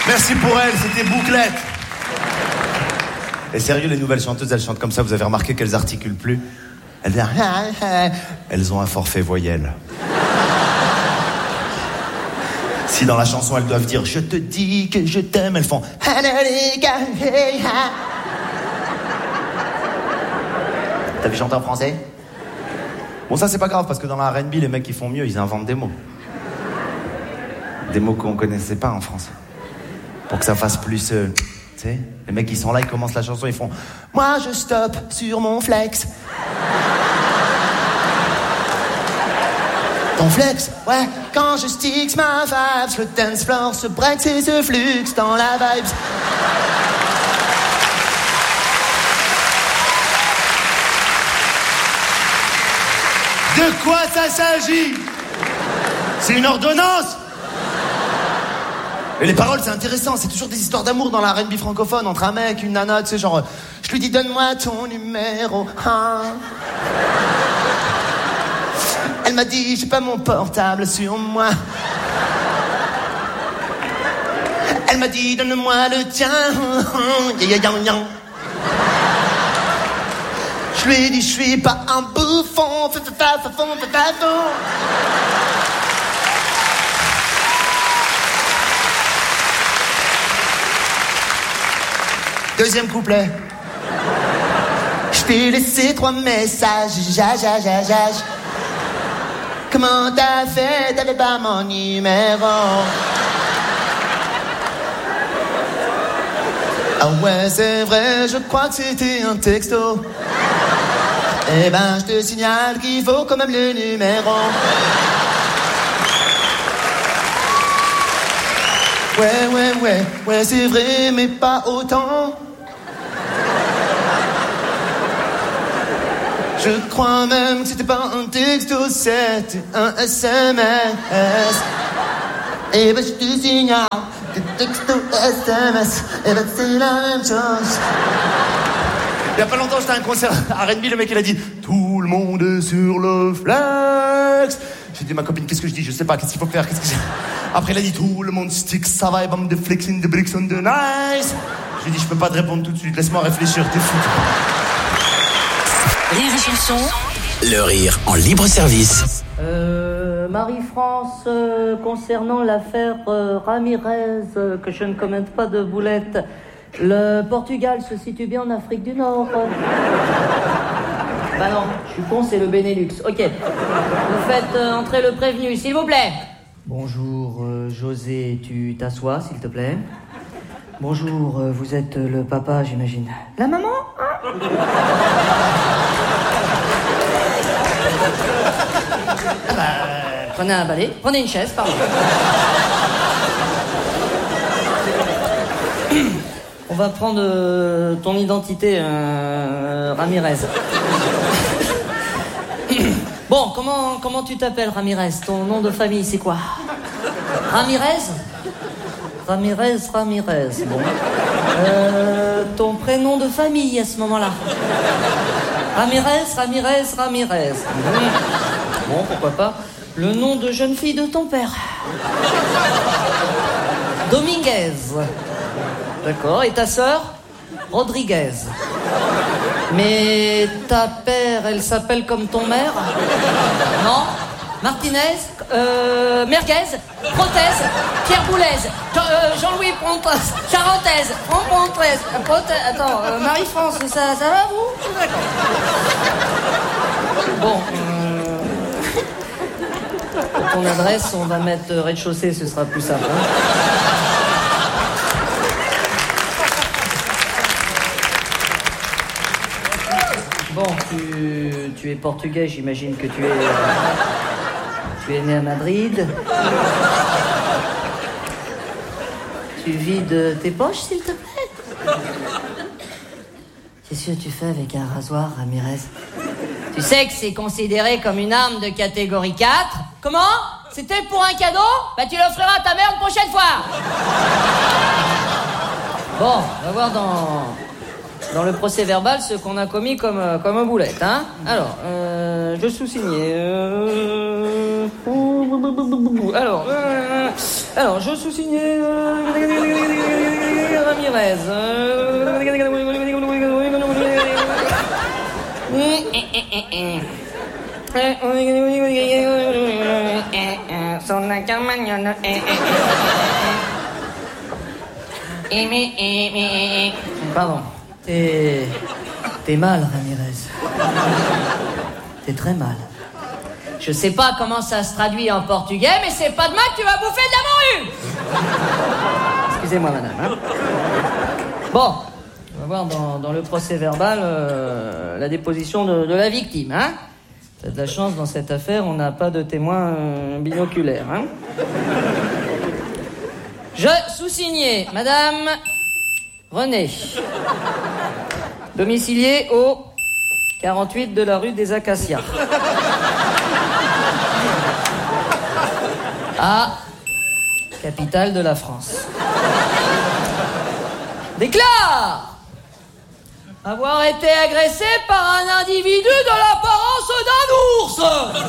Merci pour elle, c'était Bouclette. Et sérieux, les nouvelles chanteuses, elles chantent comme ça. Vous avez remarqué qu'elles articulent plus? Elles ont un forfait voyelle. Si dans la chanson elles doivent dire je te dis que je t'aime, elles font. T'as vu chanter en français? Bon, ça c'est pas grave parce que dans la R&B, les mecs qui font mieux, ils inventent des mots. Des mots qu'on connaissait pas en France. Pour que ça fasse plus. Tu sais, les mecs qui sont là, ils commencent la chanson, ils font. Moi je stoppe sur mon flex. Ton flex, ouais, quand je sticks ma vibes, le dance floor se breaks et se flux dans la vibes. De quoi ça s'agit? C'est une ordonnance? Et les paroles, c'est intéressant, c'est toujours des histoires d'amour dans la R&B francophone, entre un mec, une nana, tu sais, genre, je lui dis donne-moi ton numéro 1. Elle m'a dit, j'ai pas mon portable sur moi. Elle m'a dit, donne-moi le tien. Je lui ai dit, je suis pas un bouffon. Deuxième couplet. Je t'ai laissé 3 messages. Comment t'as fait? T'avais pas mon numéro. Ah ouais, c'est vrai, je crois que c'était un texto. Eh ben, je te signale qu'il faut quand même le numéro. Ouais, c'est vrai, mais pas autant. Je crois même que c'était pas un texto, c'était un SMS. Et ben je te signale que texto SMS, et ben c'est la même chose. Il y a pas longtemps, j'étais à un concert R&B, le mec il a dit tout le monde est sur le flex. J'ai dit ma copine, qu'est-ce que je dis? Je sais pas, qu'est-ce qu'il faut faire? Après il a dit tout le monde stick, ça va, bam de flexing, de bricks on the nice. J'ai dit je peux pas te répondre tout de suite, laisse-moi réfléchir, t'es fou. Rire et chanson. Le rire en libre service. Marie-France, concernant l'affaire Ramirez, que je ne commente pas de boulette, le Portugal se situe bien en Afrique du Nord. Bah non, je suis con, c'est le Benelux. Ok. Vous faites entrer le prévenu, s'il vous plaît. Bonjour, José, tu t'assois, s'il te plaît. Bonjour, vous êtes le papa, j'imagine. La maman, hein? Prenez un balai, prenez une chaise, pardon. On va prendre ton identité, Ramirez. Bon, comment tu t'appelles, Ramirez? Ton nom de famille, c'est quoi? Ramirez. Bon. Ton prénom de famille à ce moment-là? Ramirez. Bon, pourquoi pas. Le nom de jeune fille de ton père? Dominguez. D'accord. Et ta sœur? Rodriguez. Mais ta père, elle s'appelle comme ton mère? Non? Martinez, Merguez, Prothèse, Pierre Boulez, Jean-Louis Pontaise, Charentaise, Pontaise, attends, Marie-France, ça va vous? D'accord. Bon, pour ton adresse, on va mettre rez-de-chaussée, ce sera plus simple. Hein. Bon, tu es portugais, j'imagine que tu es né à Madrid. Tu vides tes poches, s'il te plaît? Qu'est-ce que tu fais avec un rasoir, Ramirez? Tu sais que c'est considéré comme une arme de catégorie 4. Comment? C'était pour un cadeau? Bah tu l'offriras à ta mère une prochaine fois. Bon, on va voir dans le procès verbal ce qu'on a commis comme boulette, hein. Alors, je sous-signais. Alors, je sous-signais Ramirez. Pardon. T'es mal, Ramirez. T'es très mal. Je sais pas comment ça se traduit en portugais, mais c'est pas demain que tu vas bouffer de la morue. Excusez-moi, madame. Hein. Bon, on va voir dans le procès verbal la déposition de la victime. Hein. T'as de la chance, dans cette affaire, on n'a pas de témoin binoculaire. Hein. Je sous-signais Madame Renée, domiciliée au 48 de la rue des Acacias. Capitale de la France. Déclare avoir été agressé par un individu de l'apparence d'un ours.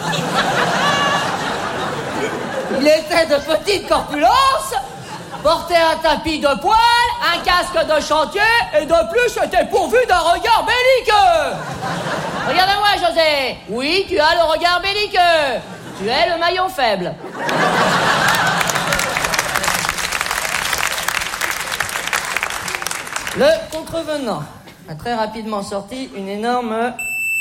Il était de petite corpulence, portait un tapis de poil, un casque de chantier et de plus était pourvu d'un regard belliqueux. Regarde-moi, José. Oui, tu as le regard belliqueux. Tu es le maillon faible. Le contrevenant a très rapidement sorti une énorme...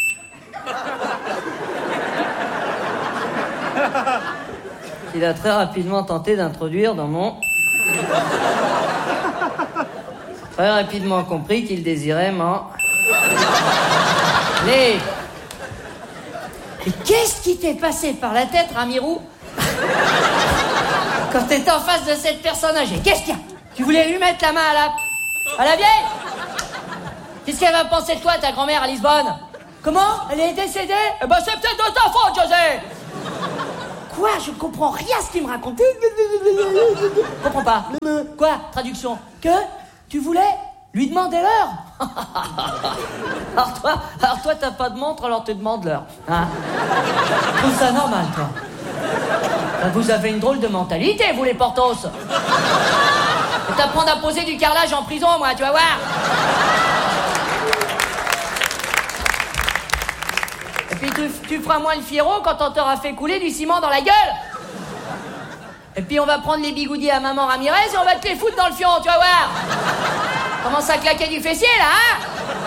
qu'il a très rapidement tenté d'introduire dans mon... Très rapidement compris qu'il désirait m'en... Mais qu'est-ce qui t'est passé par la tête, Ramirou, quand t'étais en face de cette personne âgée? Qu'est-ce qu'il y a? Tu voulais lui mettre la main à la vieille? Qu'est-ce qu'elle va penser de toi, ta grand-mère, à Lisbonne? Comment? Elle est décédée? Eh ben, c'est peut-être de ta faute, José! Quoi? Je comprends rien à ce qu'il me racontait. Je comprends pas. Quoi? Traduction. Que? Tu voulais lui demander l'heure? Alors toi, t'as pas de montre, alors tu demandes l'heure. Hein? Je trouve ça normal, toi. Vous avez une drôle de mentalité, vous, les Portos. Je vais t'apprendre à poser du carrelage en prison, moi, tu vas voir. Et puis tu feras moins le fiero quand on t'aura fait couler du ciment dans la gueule. Et puis on va prendre les bigoudis à maman Ramirez et on va te les foutre dans le fion, tu vas voir. Commence à claquer du fessier, là, hein?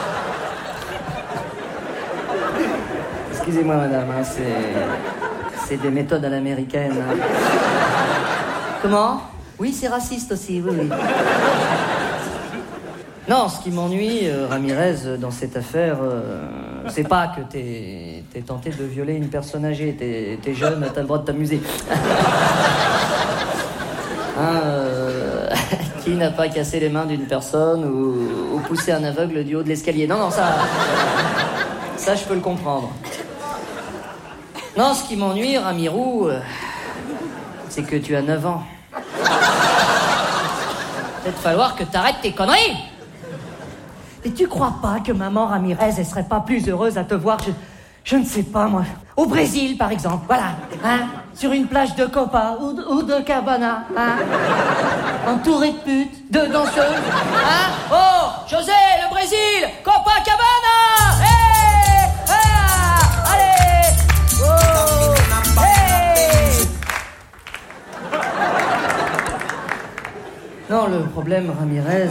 Excusez-moi, madame, hein, c'est des méthodes à l'américaine. Hein. Comment? Oui, c'est raciste aussi, oui. Non, ce qui m'ennuie, Ramirez, dans cette affaire, c'est pas que t'es tenté de violer une personne âgée. T'es jeune, t'as le droit de t'amuser. Qui n'a pas cassé les mains d'une personne ou poussé un aveugle du haut de l'escalier? Non, ça je peux le comprendre. Non, ce qui m'ennuie, Ramirou, c'est que tu as 9 ans. Peut-être falloir que t'arrêtes tes conneries. Et tu crois pas que maman Ramirez, elle serait pas plus heureuse à te voir, je ne sais pas, moi, au Brésil, par exemple, voilà, hein, sur une plage de Copa ou de Cabana, hein, entourée de putes, de danseuses, hein? Oh, José, le Brésil, Copacabana, hey, ah, allez, oh, hey. Non, le problème, Ramirez,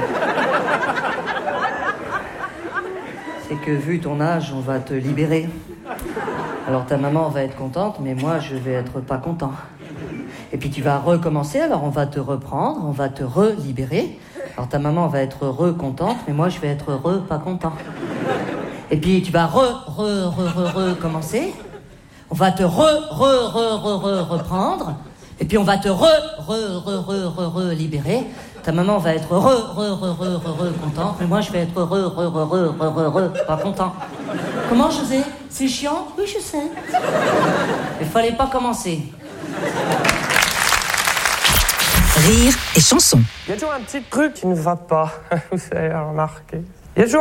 c'est que vu ton âge, on va te libérer. Alors ta maman va être contente, mais moi je vais être pas content. Et puis tu vas recommencer, alors on va te reprendre, on va te relibérer. Alors ta maman va être recontente, mais moi je vais être pas content. Et puis tu vas recommencer. On va te reprendre. Et puis on va te libérer. Ta maman va être contente, mais moi je vais être pas content. Comment, José? C'est chiant? Oui, je sais. Il fallait pas commencer. Rire et chanson. Il y a toujours un petit truc qui ne va pas, vous avez remarqué. Il y a toujours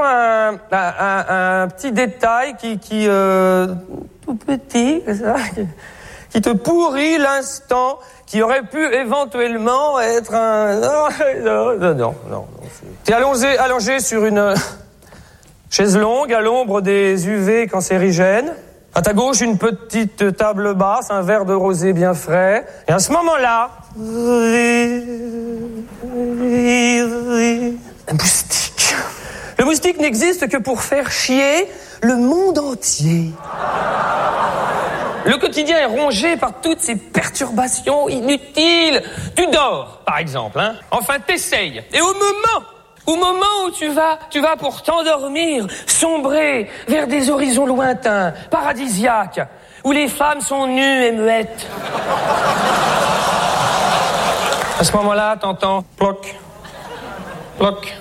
un petit détail qui tout petit, ça, qui te pourrit l'instant qui aurait pu éventuellement être un... Non. T'es allongé sur une chaise longue à l'ombre des UV cancérigènes. À ta gauche, une petite table basse, un verre de rosé bien frais. Et à ce moment-là... Un moustique. Le moustique n'existe que pour faire chier le monde entier. Le quotidien est rongé par toutes ces perturbations inutiles. Tu dors, par exemple, hein. Enfin, t'essayes. Et au moment où tu vas pour t'endormir, sombrer vers des horizons lointains, paradisiaques, où les femmes sont nues et muettes. À ce moment-là, t'entends ploc, ploc,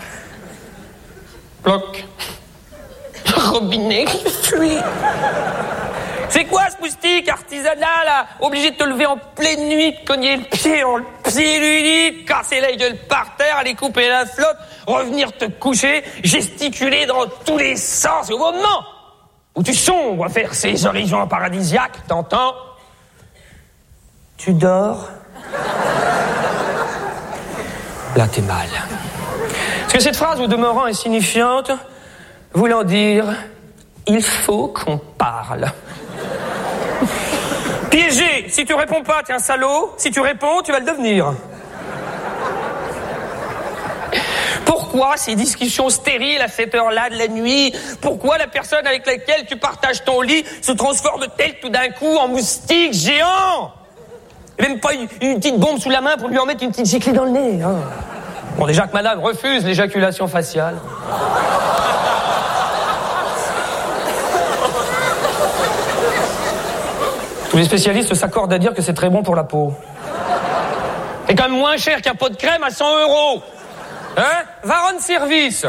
ploc. Robinet qui fuit. C'est quoi ce moustique artisanal, là? Obligé de te lever en pleine nuit, de cogner le pied dans le pied du lit, de casser la gueule par terre, aller couper la flotte, revenir te coucher, gesticuler dans tous les sens. Et au moment où tu sombres vers ces horizons paradisiaques, t'entends? Tu dors? Là, t'es mal. Parce que cette phrase, au demeurant insignifiante, voulant dire « il faut qu'on parle ». Piégé, si tu réponds pas, t'es un salaud. Si tu réponds, tu vas le devenir. Pourquoi ces discussions stériles à cette heure-là de la nuit? Pourquoi la personne avec laquelle tu partages ton lit se transforme-t-elle tout d'un coup en moustique géant? Même pas une petite bombe sous la main pour lui en mettre une petite giclée dans le nez, hein. Bon, déjà que madame refuse l'éjaculation faciale. Tous les spécialistes s'accordent à dire que c'est très bon pour la peau. C'est quand même moins cher qu'un pot de crème à 100 €. Hein? Va rendre service.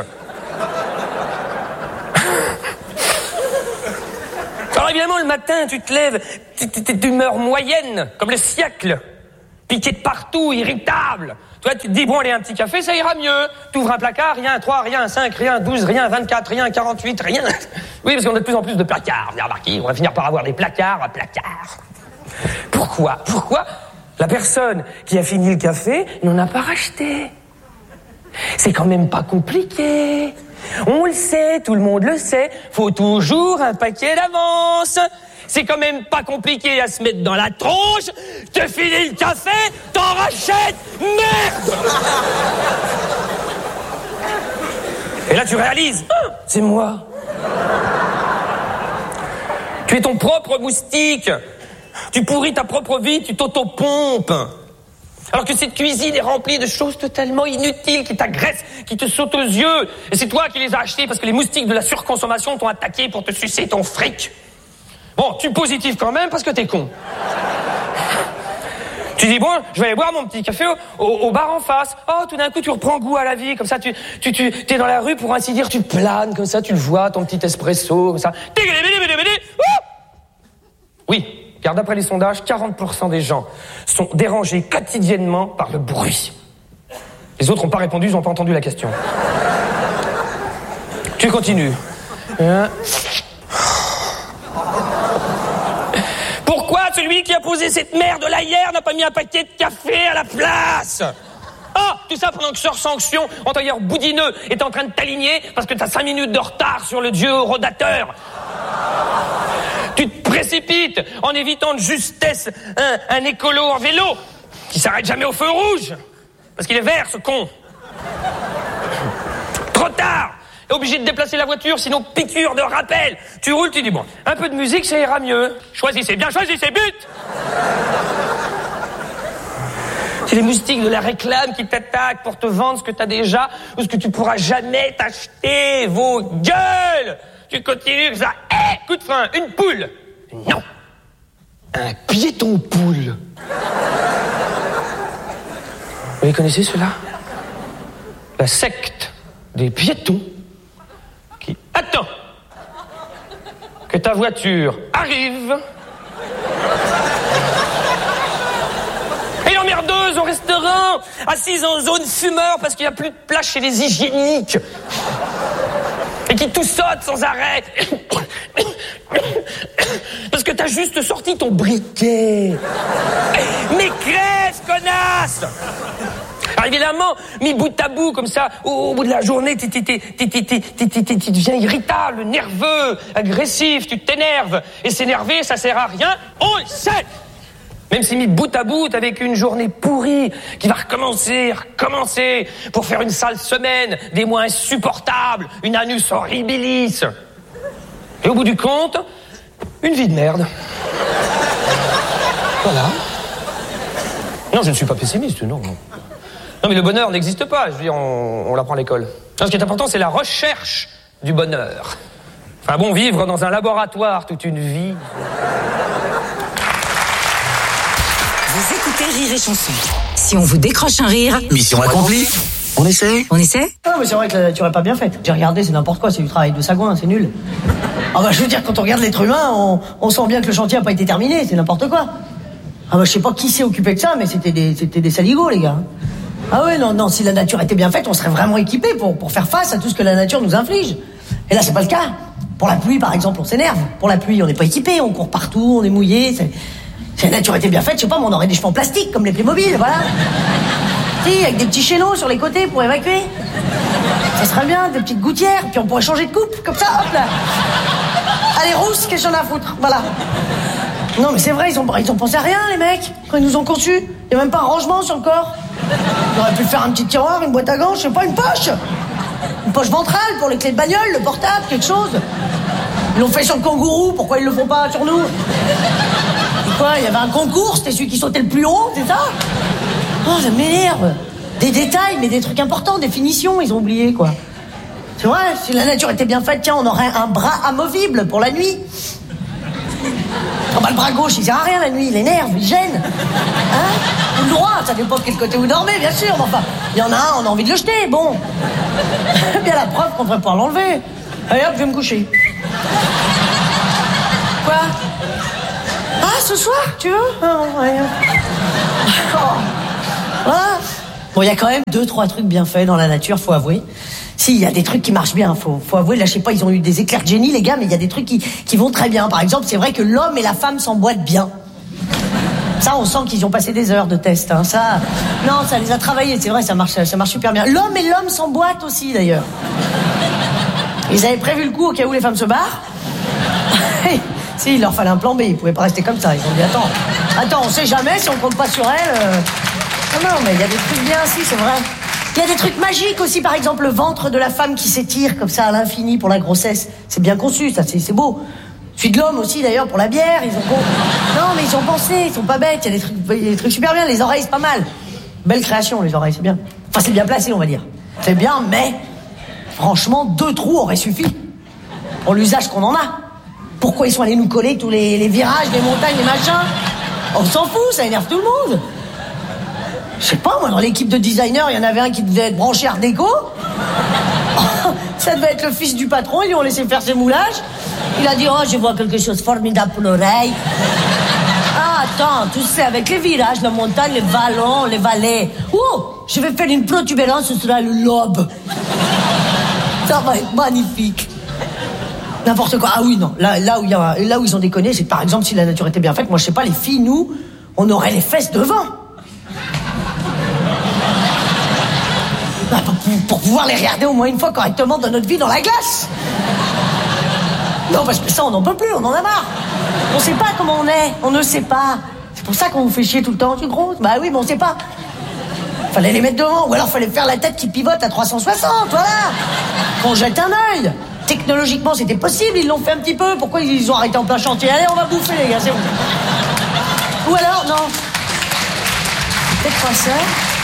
Alors évidemment, le matin, tu te lèves, t'es d'humeur moyenne, comme le siècle. Piqué de partout, irritable. Toi, tu te dis, bon, allez, un petit café, ça ira mieux. T'ouvres un placard, rien, 3, rien, 5, rien, 12, rien, 24, rien, 48, rien. Oui, parce qu'on a de plus en plus de placards, vous avez remarqué. On va finir par avoir des placards à placards. Pourquoi la personne qui a fini le café n'en a pas racheté? C'est quand même pas compliqué. On le sait, tout le monde le sait. Faut toujours un paquet d'avance. C'est quand même pas compliqué à se mettre dans la tronche. Te finis le café, t'en rachètes. Merde! Et là, tu réalises, c'est moi. Tu es ton propre moustique. Tu pourris ta propre vie, tu t'auto-pompes. Alors que cette cuisine est remplie de choses totalement inutiles qui t'agressent, qui te sautent aux yeux. Et c'est toi qui les as achetées parce que les moustiques de la surconsommation t'ont attaqué pour te sucer ton fric. Bon, tu positives quand même parce que t'es con. Tu dis, bon, je vais aller boire mon petit café au bar en face. Oh, tout d'un coup, tu reprends goût à la vie. Comme ça, t'es dans la rue, pour ainsi dire, tu planes. Comme ça, tu le vois, ton petit espresso. Comme ça. Oui. Car d'après les sondages, 40% des gens sont dérangés quotidiennement par le bruit. Les autres n'ont pas répondu, ils n'ont pas entendu la question. Tu continues. Pourquoi celui qui a posé cette merde là hier n'a pas mis un paquet de café à la place? Ah, tout ça pendant que Sœur Sanction, en tailleur boudineux, est en train de t'aligner parce que t'as 5 minutes de retard sur le dieu rodateur. Tu te précipites en évitant de justesse un écolo en vélo qui s'arrête jamais au feu rouge parce qu'il est vert, ce con. Trop tard. T'es obligé de déplacer la voiture, sinon piqûre de rappel. Tu roules, tu dis bon, un peu de musique, ça ira mieux. Choisissez bien, choisissez, but. C'est les moustiques de la réclame qui t'attaquent pour te vendre ce que t'as déjà ou ce que tu pourras jamais t'acheter. Vos gueules. Tu continues que ça. Coup de frein, une poule. Non. Un piéton poule. Vous les connaissez, ceux-là? La secte des piétons qui attend que ta voiture arrive. Et l'emmerdeuse au restaurant, assise en zone fumeur parce qu'il n'y a plus de place chez les hygiéniques. Et qui tout saute sans arrêt. Parce que t'as juste sorti ton briquet. Mais crève, connasse! Alors évidemment, mis bout à bout comme ça, au bout de la journée, tu deviens irritable, nerveux, agressif, tu t'énerves. Et s'énerver, ça sert à rien, on le sait. Même si mis bout à bout avec une journée pourrie qui va recommencer pour faire une sale semaine, des mois insupportables, une anus horribilis. Et au bout du compte, une vie de merde. Voilà. Non, je ne suis pas pessimiste, non. Non, mais le bonheur n'existe pas, je veux dire, on l'apprend à l'école. Non, ce qui est important, c'est la recherche du bonheur. Enfin bon, vivre dans un laboratoire toute une vie... Vous écoutez Rire et Chanson. Si on vous décroche un rire... Mission accomplie. On essaie. On essaie? Ah, mais c'est vrai que la nature est pas bien faite. J'ai regardé, c'est n'importe quoi, c'est du travail de sagouin, c'est nul. Ah bah je veux dire, quand on regarde l'être humain, on sent bien que le chantier a pas été terminé, c'est n'importe quoi. Ah bah je sais pas qui s'est occupé de ça, mais c'était des saligots, les gars. Ah ouais, non, si la nature était bien faite, on serait vraiment équipé pour faire face à tout ce que la nature nous inflige. Et là, c'est pas le cas. Pour la pluie, par exemple, on s'énerve. Pour la pluie, on n'est pas équipé, on court partout, on est mouillé, si la nature était bien faite, je sais pas, mais on aurait des cheveux en plastique, comme les Playmobil, voilà. Si, avec des petits chaînons sur les côtés pour évacuer. Ça serait bien, des petites gouttières, puis on pourrait changer de coupe, comme ça, hop là. Allez, rousse, qu'est-ce qu'on a à foutre, voilà. Non, mais c'est vrai, ils ont pensé à rien, les mecs, quand ils nous ont conçus. Il y a même pas un rangement sur le corps. On aurait pu faire un petit tiroir, une boîte à gants, je sais pas, une poche. Une poche ventrale pour les clés de bagnole, le portable, quelque chose. Ils l'ont fait sur le kangourou, pourquoi ils le font pas sur nous? Quoi, il y avait un concours, c'était celui qui sautait le plus haut, c'est ça? Oh, ça m'énerve. Des détails, mais des trucs importants, des finitions, ils ont oublié, quoi. C'est vrai, si la nature était bien faite, tiens, on aurait un bras amovible pour la nuit. Oh bah le bras gauche, il sert à rien la nuit, il énerve, il gêne. Hein? Ou le droit, ça dépend de quel côté vous dormez, bien sûr, mais enfin, il y en a un, on a envie de le jeter, bon. Bien la preuve qu'on devrait pouvoir l'enlever. Allez hop, je vais me coucher. Quoi? Ah, ce soir, tu veux? Oh, ouais. Oh. Voilà. Bon, il y a quand même 2-3 trucs bien faits dans la nature, faut avouer. Si, il y a des trucs qui marchent bien, faut avouer. Là, je sais pas, ils ont eu des éclairs de génie, les gars, mais il y a des trucs qui vont très bien. Par exemple, c'est vrai que l'homme et la femme s'emboîtent bien. Ça, on sent qu'ils ont passé des heures de test, hein. Ça les a travaillés, c'est vrai, ça marche super bien. L'homme et l'homme s'emboîtent aussi, d'ailleurs. Ils avaient prévu le coup au cas où les femmes se barrent. Si, il leur fallait un plan B, ils pouvaient pas rester comme ça. Ils ont dit, attends, on sait jamais si on compte pas sur elle. Non, mais il y a des trucs bien, si, c'est vrai. Il y a des trucs magiques aussi, par exemple, le ventre de la femme qui s'étire comme ça à l'infini pour la grossesse. C'est bien conçu, ça, c'est beau. Celui de l'homme aussi, d'ailleurs, pour la bière, Non, mais ils ont pensé, ils sont pas bêtes, il y a des trucs super bien, les oreilles, c'est pas mal. Belle création, les oreilles, c'est bien. Enfin, c'est bien placé, on va dire. C'est bien, mais, franchement, 2 trous auraient suffi. Pour l'usage qu'on en a. Pourquoi ils sont allés nous coller tous les virages, les montagnes, les machins? On s'en fout, ça énerve tout le monde. Je sais pas, moi, dans l'équipe de designers, il y en avait un qui devait être branché Art déco. Ça devait être le fils du patron, ils lui ont laissé faire ses moulages. Il a dit, oh, je vois quelque chose de formidable pour l'oreille. Ah, attends, tu sais, avec les virages, la montagne, les vallons, les vallées. Oh, je vais faire une protubérance, ce sera le lobe. Ça va être magnifique. N'importe quoi. Ah oui, non. Là où ils ont déconné, c'est que par exemple, si la nature était bien faite, moi je sais pas, les filles, nous, on aurait les fesses devant. Pour pouvoir les regarder au moins une fois correctement dans notre vie dans la glace. Non, parce que ça, on n'en peut plus, on en a marre. On sait pas comment on est, on ne sait pas. C'est pour ça qu'on vous fait chier tout le temps, tu grosse. Bah oui, mais on sait pas. Fallait les mettre devant, ou alors fallait faire la tête qui pivote à 360, voilà. Qu'on jette un œil. Technologiquement, c'était possible, ils l'ont fait un petit peu. Pourquoi ils ont arrêté en plein chantier? Allez, on va bouffer, les gars, c'est bon. Ou alors, non. Peut-être pas ça.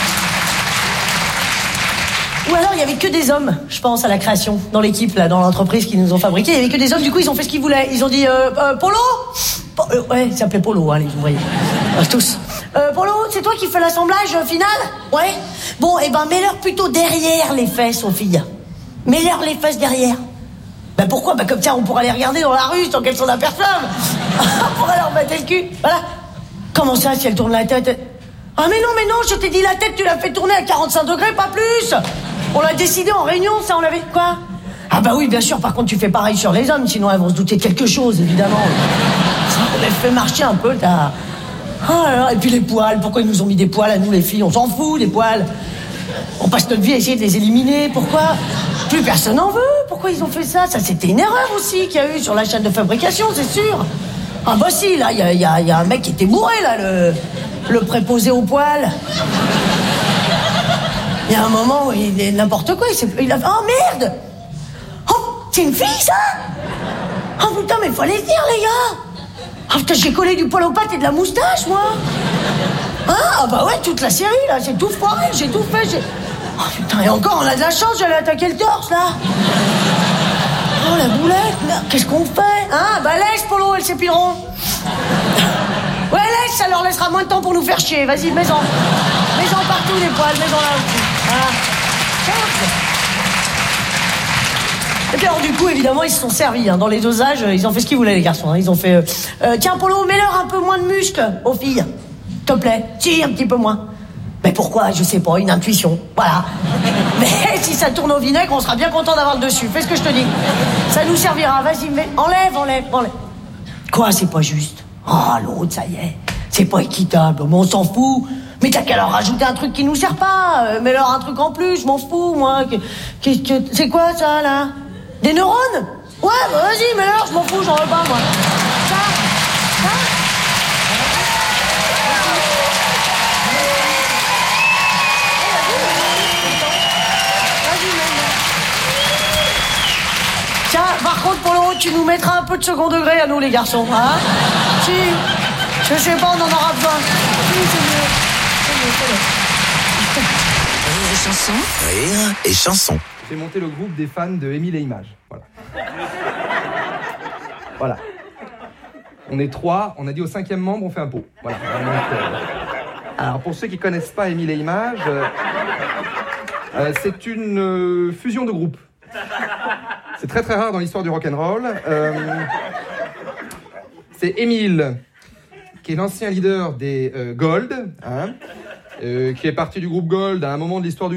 Ou alors, il y avait que des hommes, je pense, à la création, dans l'équipe, là, dans l'entreprise qui nous ont fabriqué. Il y avait que des hommes, du coup, ils ont fait ce qu'ils voulaient. Ils ont dit, Polo? Ouais, il s'appelait Polo, hein, vous voyez. Tous. Polo, c'est toi qui fais l'assemblage final? Ouais. Bon, ben, mets-leur plutôt derrière les fesses aux filles. Mets-leur les fesses derrière. Ben pourquoi? Ben comme ça, on pourra les regarder dans la rue sans qu'elles s'en aperçoivent. On pourra leur mettre le cul. Voilà. Comment ça, si elles tournent la tête? Ah mais non, je t'ai dit la tête, tu l'as fait tourner à 45 degrés, pas plus. On l'a décidé en réunion, ça, on l'avait... Quoi? Ah bah oui, bien sûr, par contre tu fais pareil sur les hommes, sinon elles vont se douter de quelque chose, évidemment. On les fait marcher un peu, t'as... Oh là là, et puis les poils, pourquoi ils nous ont mis des poils à nous les filles? On s'en fout des poils. On passe notre vie à essayer de les éliminer, pourquoi? Plus personne en veut, pourquoi ils ont fait ça? Ça c'était une erreur aussi qu'il y a eu sur la chaîne de fabrication, c'est sûr. Ah bah si, là, il y a un mec qui était bourré, là, le préposé aux poils. Il y a un moment où il est n'importe quoi, il a fait... Oh merde! Oh, c'est une fille, ça? Oh putain, mais faut aller se dire, les gars! Ah putain, j'ai collé du poil aux pattes et de la moustache, moi! Ah bah ouais, toute la série, là, j'ai tout foiré, j'ai tout fait, Oh putain, et encore, on a de la chance, j'allais attaquer le torse, là! Oh, la boulette, merde, qu'est-ce qu'on fait? Hein? Bah laisse, Polo, elles s'épileront! Ouais, laisse, ça leur laissera moins de temps pour nous faire chier, vas-y, mets-en! Mets-en partout, les poils, mets-en là aussi! Voilà. Et puis alors du coup, évidemment, ils se sont servis, hein. Dans les dosages, ils ont fait ce qu'ils voulaient, les garçons, hein. Ils ont fait... tiens, Polo, mets-leur un peu moins de muscles aux filles. S'il te plaît. Si, un petit peu moins. Mais pourquoi? Je sais pas, une intuition. Voilà. Mais si ça tourne au vinaigre, on sera bien content d'avoir le dessus. Fais ce que je te dis. Ça nous servira. Vas-y, enlève. Quoi, c'est pas juste? Oh, l'autre, ça y est. C'est pas équitable. Mais on s'en fout. Mais t'as qu'à leur rajouter un truc qui nous sert pas. Mets-leur un truc en plus, je m'en fous, moi. C'est quoi, ça, là? Des neurones? Ouais, bah vas-y, mets-leur, je m'en fous, j'en veux pas, moi. Ça? Tiens, par contre, pour le haut, tu nous mettras un peu de second degré à nous, les garçons, hein? Si, je sais pas, on en aura besoin. Si, c'est mieux. Rire et chanson. Rire et chanson. J'ai monté le groupe des fans de Émile et Images. Voilà. On est 3, on a dit au 5e membre, on fait un pot. Voilà. Alors, pour ceux qui connaissent pas Émile et Images, c'est une fusion de groupes. C'est très très rare dans l'histoire du rock'n'roll. C'est Émile, qui est l'ancien leader des Gold, hein, qui est parti du groupe Gold à un moment de l'histoire du